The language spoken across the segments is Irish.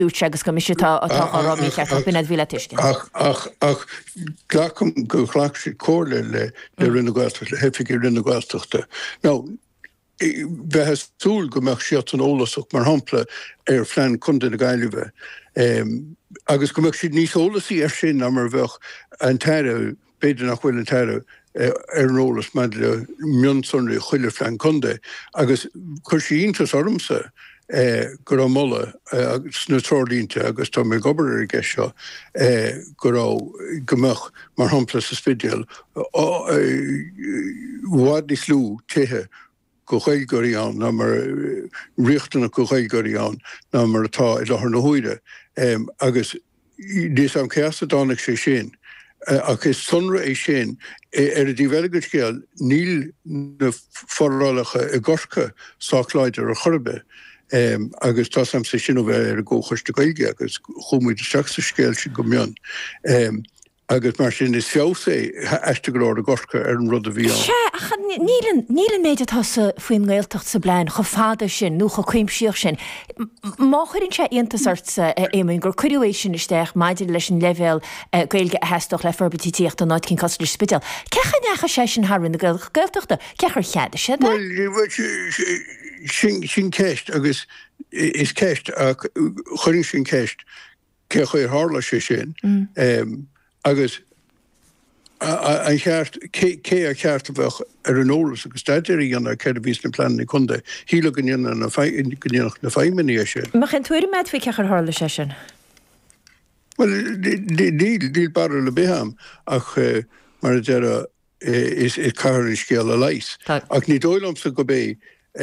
agus go misitá atá rámí cheart bin bhíle tuiscin. Ach glacham go chhlach sé cóla le rinne gáilteachta, hefiigi rinne gáilteachta. Now, bheit súil go meach siat an ólasach mar hampla phlean chunda na gaiileh. Agus go meach siad níos ólasí sin mar bheith an teire, beidir nach bhfuil an teire an ólas me le mionsonraí chuile phlean chunda. Agus chuir sí iontas ormsa go rá molla sna trálínte agus tá mé gobar ige seo go rá gomach mar hampla sa spidial bhád ní slú tithe go chailgóirí an ná mar riachtainna go chailgóirí an ná mar atá i lethar na huaire agus dís an ceasta dánach sé sin ach is sonra é sin a dtí bheilgad scéal níl na forrálacha i gcorca sáchláidir a chorbe agus tá sam sé sin bheith go chuiste gaige agus chumúid seachsa scéil sin go mion. Agus mar sin is fiosé eiste go a gcorca an rud a bhí an. Nílan méid atá sa faoin ghilteacht sa blein go fáda sin nó go cuimsíoch sin. Má chuirn sé iontasart éimún gur cuiúéis sin isteach maidir leis an level gailge a heisteach le forbatítíocht an náid cin coslir spital. Cecha necha sé sin Harrinn na ghilteachta? Cechar cheada sé? Sin ceist agus is ceist ach chuirn sin ceist ce chuir hála sé sin agus an cheart cé a cheart a bheith an ólas agus staidirí an ceir a vís na planna chunda híla gannne na feiminí sé. Má chan tuair meid fao cechar hála sé sin? Well, díl bar le béham ach mar deire is cairn scéal a leis. Ach ní dóilamsa go bé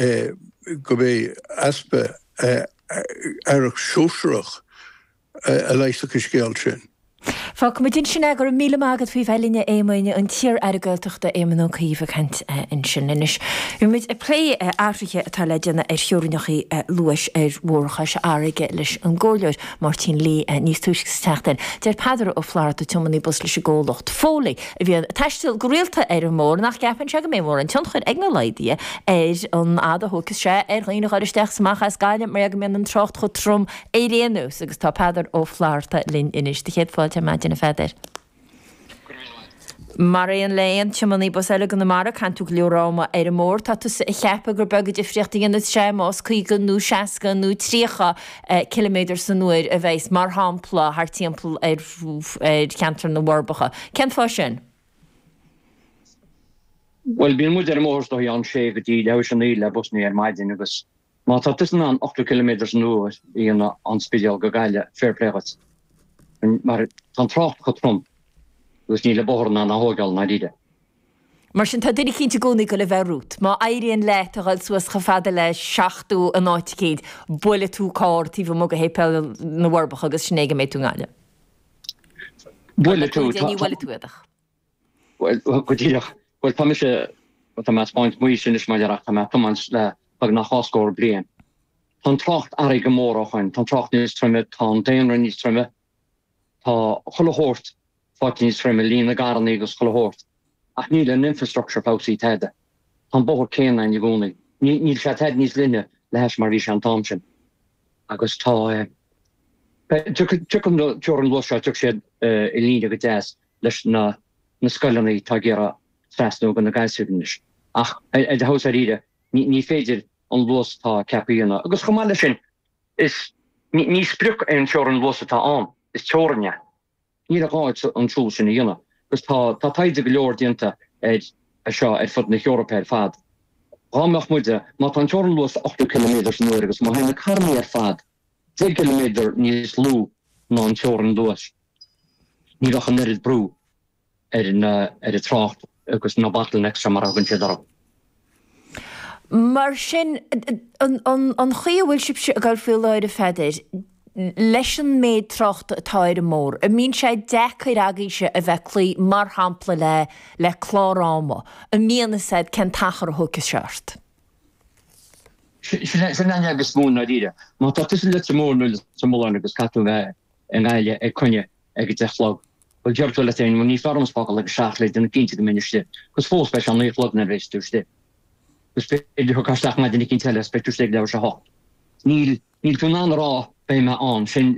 aspa arach sósrach a leisach a scéal sin. Fá go din sin gur míle mágad fao bhelíine éimeine an tír airgailteachta éman an cíomh chent in sin inis. Muid a lé áirithe atá leideanna siúrnachaí luis mórcha se áige leis an ggóir Martin Lee níos túisteachtain. Deir padar ó Florida tumaní bus leis ggólacht fóla a bhíon teistil goréalta ar mór nach ceapan se go mé mór an tionchuid ag na leidí an ada thugus sé chuoine chuiristeach samachchas gaiile mar go mé an trocht chu trom éréanús agus tá padar ó Florida linn inis de chéad fáilte maidin na feidir. Mar éon léon tumaní bus eile gan na mara canú leoráma ar mór tá i chepa gur begad difriochtta gan sé más chuigan nó 60 nó 3 kilometr san nuair a bheits mar hampla haar timppla ar ceantar na Warbacha. Ken fá sin? Well, bíon muid ar mór an sé go dtí le sin le busnaí ar maidin agus má tá an 8 km nuair íon an spideal go gaile fairplégat. Maar tan tracht go trom. Dus ní le borna na hógal na ide. Mar sin tá duine cinnte gcónaí go le bheith rút. Má éiríonn leitagail suas go fada le 6ú an 8 bula tú cáirtíí bh mo go hépel na Warbacha agus snéige mé túngáile. Bula tú bhile túach. Well, go díach. Well, tá se tá me point mu sin is maidirach tá me tumans le bag nach háscóir blian. Tá tracht aig go mórachchain, tá tracht níos trimme, tá déanra níos trimme. Tá chollehort fátíns fremme lína garan agus chollehort. Ach níl an infrastructure fásaí teide. Tá bohar céanna in gcónaí. Níl sé teid níos linne le heis mar rís an támsin. Agus tá tuchan teor an lusa tuc sé i lína go déas leis na scoilanaí tá gera stresnú gan na gaiisiúnis. Ach de hás a ide ní féidir an lus tá cepaíanna. Agus chomáile sin is ní spruch an teor an lusa tá an. Is teorne. Ní a gáid an trúl sin dhéanana. Gus tá taide go leor dionanta a seo ar fud na Européir fad. Rámeach muide, má tá teoran luas 8 km nuair agus má hena carmí ar fad 10 km níos lú ná an teoran luas. Ní bheach an nerid brú ar a tracht agus na battle extra mar agan teadara. Mar sin an chuíhfuil sib a gáil fiúláid a feidir. Leis an méid trocht atáir a mór, a mín sé decair agéise a bheitlaí mar hampla le chláráma, a míana said cen tachar a thugus seart. Sin agus mún na díide, má tá tusin le mór nu sa mór agus catú bheith an gáile ag cunne ag deachlog. Well, deirtu le téin, ní farmspáil agus seach le duna cinnte go minister, gus fóspéis an nílog na rééis túste. Gus idir chu casteach na duna cinnte le spectústeig le se hocht. Níl tún an rá bé me an sin